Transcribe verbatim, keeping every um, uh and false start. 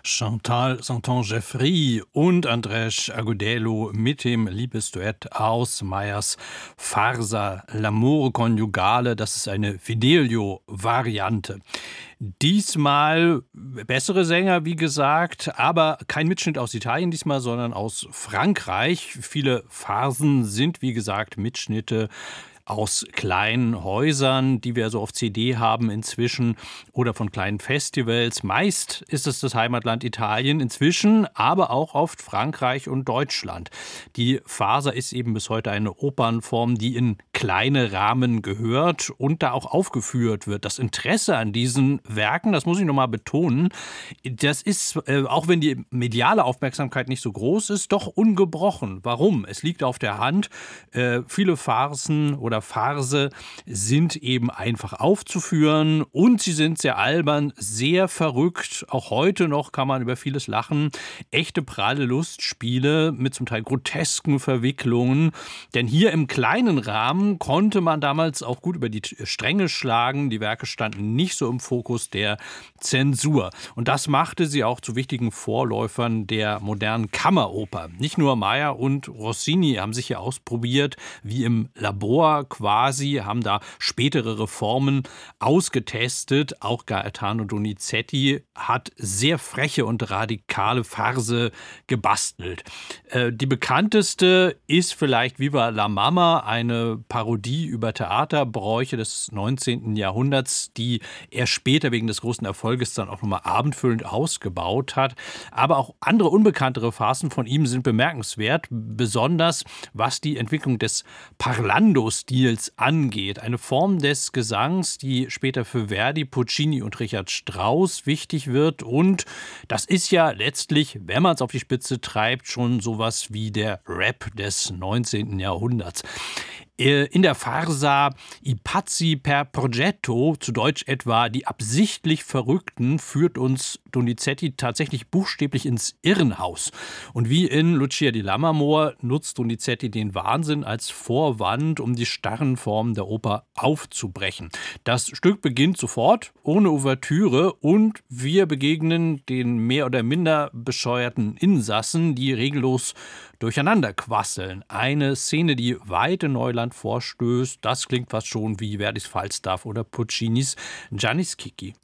Chantal Santon-Jeffrey und Andrzej Agudelo mit dem Liebesduett aus Mayers Farsa L'amore coniugale. Das ist eine Fidelio-Variante. Diesmal bessere Sänger, wie gesagt, aber kein Mitschnitt aus Italien diesmal, sondern aus Frankreich. Viele Phasen sind, wie gesagt, Mitschnitte aus kleinen Häusern, die wir so auf C D haben inzwischen, oder von kleinen Festivals. Meist ist es das Heimatland Italien, inzwischen aber auch oft Frankreich und Deutschland. Die Farsa ist eben bis heute eine Opernform, die in kleine Rahmen gehört und da auch aufgeführt wird. Das Interesse an diesen Werken, das muss ich nochmal betonen, das ist, äh, auch wenn die mediale Aufmerksamkeit nicht so groß ist, doch ungebrochen. Warum? Es liegt auf der Hand, äh, viele Farsen oder Farse sind eben einfach aufzuführen und sie sind sehr albern, sehr verrückt. Auch heute noch kann man über vieles lachen. Echte pralle Lustspiele mit zum Teil grotesken Verwicklungen. Denn hier im kleinen Rahmen konnte man damals auch gut über die Stränge schlagen. Die Werke standen nicht so im Fokus der Zensur. Und das machte sie auch zu wichtigen Vorläufern der modernen Kammeroper. Nicht nur Mayer und Rossini haben sich hier ausprobiert, wie im Labor quasi, haben da spätere Reformen ausgetestet. Auch Gaetano Donizetti hat sehr freche und radikale Farse gebastelt. Äh, die bekannteste ist vielleicht Viva la Mama, eine Parodie über Theaterbräuche des neunzehnten Jahrhunderts, die er später wegen des großen Erfolges dann auch nochmal abendfüllend ausgebaut hat. Aber auch andere unbekanntere Farsen von ihm sind bemerkenswert, besonders was die Entwicklung des Parlando-Stils angeht. Eine Form des Gesangs, die später für Verdi, Puccini und Richard Strauss wichtig wird. Und das ist ja letztlich, wenn man es auf die Spitze treibt, schon sowas wie der Rap des neunzehnten Jahrhunderts. In der Farsa I Pazzi per Progetto, zu Deutsch etwa die absichtlich Verrückten, führt uns Donizetti tatsächlich buchstäblich ins Irrenhaus. Und wie in Lucia di Lammermoor nutzt Donizetti den Wahnsinn als Vorwand, um die starren Formen der Oper aufzubrechen. Das Stück beginnt sofort, ohne Ouvertüre, und wir begegnen den mehr oder minder bescheuerten Insassen, die regellos durcheinander quasseln. Eine Szene, die weit in Neuland vorstößt, das klingt fast schon wie Verdis Falstaff oder Puccinis Gianni Schicchi.